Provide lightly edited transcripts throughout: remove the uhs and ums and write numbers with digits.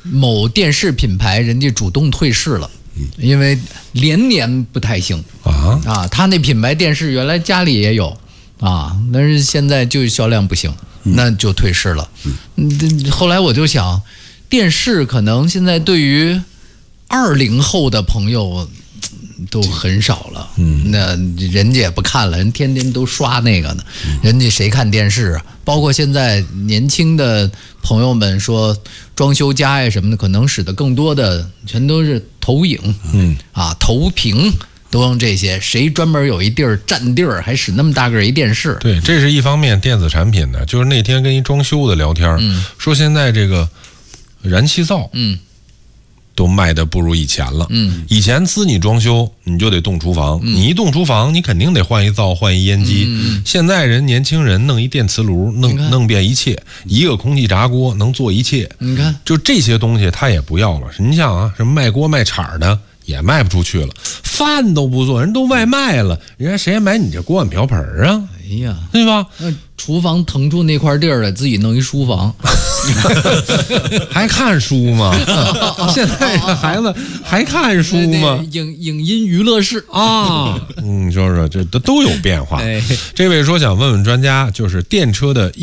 某电视品牌人家主动退市了，因为连年不太行啊，他那品牌电视原来家里也有啊，但是现在就销量不行，那就退市了。后来我就想，电视可能现在对于20后的朋友都很少了，那人家也不看了，人天天都刷那个呢，人家谁看电视啊？包括现在年轻的朋友们说装修家呀什么的，可能使得更多的全都是投影，投屏。都用这些，谁专门有一地儿占地儿，还使那么大个一电视？ 对，这是一方面电子产品的。就是那天跟一装修的聊天，说现在这个燃气灶，都卖的不如以前了。以前你装修你就得动厨房，你一动厨房，你肯定得换一灶，换一烟机。现在年轻人弄一电磁炉，弄遍一切，一个空气炸锅能做一切。你看，就这些东西他也不要了。你想啊，什么卖锅卖铲的。也卖不出去了，饭都不做，人都外卖了，人家谁还买你这锅碗瓢盆啊？哎呀，对吧？ 厨房腾出那块地儿来，自己弄一书房， 还看书吗？现在孩子还看书吗？ 影音娱乐室啊，说这都有变化。这位说想问问专家，就是电车的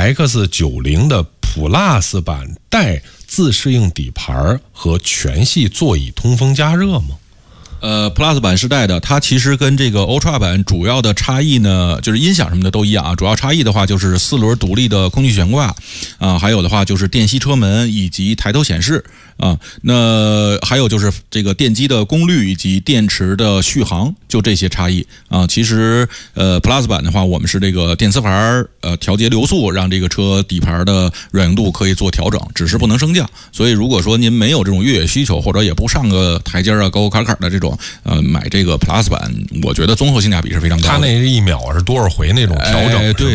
EX90 的 Plus 版带自适应底盘和全系座椅通风加热吗 ？Plus 版是带的，它其实跟这个 Ultra 版主要的差异呢，就是音响什么的都一样啊。主要差异的话就是4轮独立的空气悬挂啊，还有的话就是电吸车门以及抬头显示啊。那还有就是这个电机的功率以及电池的续航，就这些差异啊。其实Plus 版的话，我们是这个电磁盘调节流速，让这个车底盘的软硬度可以做调整，只是不能升降。所以如果说您没有这种越野需求，或者也不上个台阶啊、高高坎坎的这种。买这个 Plus 版，我觉得综合性价比是非常高的。 它那1秒是多少回那种调整？ 对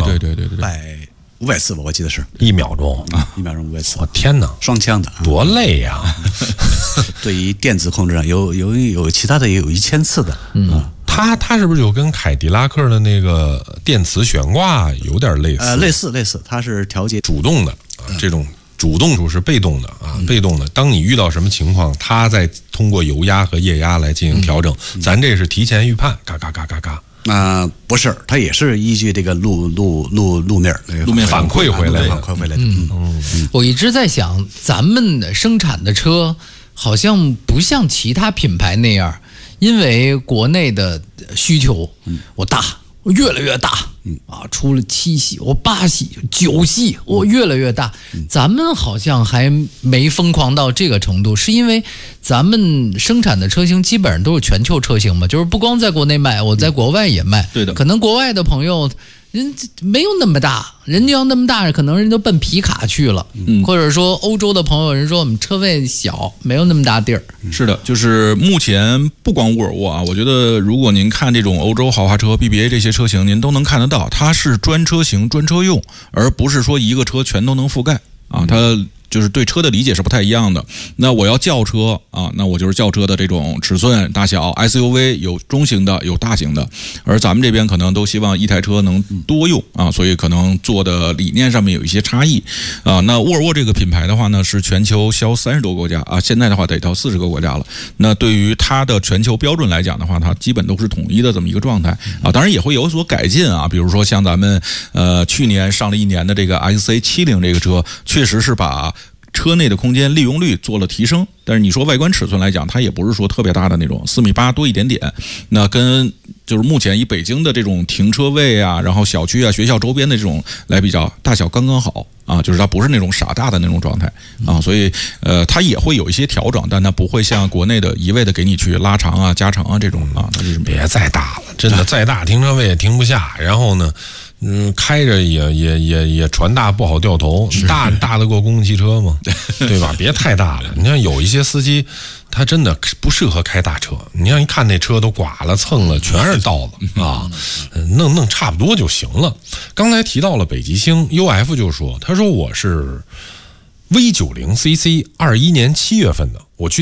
，500次吧，我记得是 1秒钟啊，1秒钟500次。 我天哪， 双枪的， 多累呀！ 对于电子控制上，有其他的也有1000次的。 它是不是就跟凯迪拉克的那个电磁悬挂有点类似？ 类似，它是调节主动的这种。主动处是被动的啊，被动的。当你遇到什么情况，它再通过油压和液压来进行调整。咱这是提前预判，嘎嘎嘎嘎嘎。 不是，它也是依据这个路面反馈回来的。 我一直在想，咱们的生产的车好像不像其他品牌那样，因为国内的需求我大。越来越大，出了7系，8系、9系，越来越大。咱们好像还没疯狂到这个程度，是因为咱们生产的车型基本上都是全球车型嘛，就是不光在国内卖，我在国外也卖。 对的， 可能国外的朋友人没有那么大，人家要那么大，可能人都奔皮卡去了，或者说欧洲的朋友人说我们车位小，没有那么大地儿。 是的，就是目前不光沃尔沃啊，我觉得如果您看这种欧洲豪华车 BBA 这些车型，您都能看得到，它是专车型、专车用，而不是说一个车全都能覆盖啊，它。就是对车的理解是不太一样的。那我要轿车啊，那我就是轿车的这种尺寸大小 ，SUV 有中型的，有大型的，而咱们这边可能都希望一台车能多用啊，所以可能做的理念上面有一些差异啊。那沃尔沃这个品牌的话呢，是全球销30多个国家啊，现在的话得到40个国家了。那对于它的全球标准来讲的话，它基本都是统一的这么一个状态啊，当然也会有所改进啊，比如说像咱们去年上了1年的这个 XC70 这个车，确实是把车内的空间利用率做了提升，但是你说外观尺寸来讲，它也不是说特别大的那种，4.8米多一点点。那跟就是目前以北京的这种停车位啊，然后小区啊、学校周边的这种来比较，大小刚刚好啊，就是它不是那种傻大的那种状态啊，所以它也会有一些调整，但它不会像国内的一味的给你去拉长啊、加长啊这种啊。 别再大了，真的再大停车位也停不下，然后呢。开着也船大不好掉头，大得过公共汽车吗？对吧？别太大了。你看有一些司机，他真的不适合开大车。你看一看那车都刮了蹭了，全是道子啊，弄差不多就行了。刚才提到了北极星 UF 就说，他说我是 V90CC 21年7月份的，我去。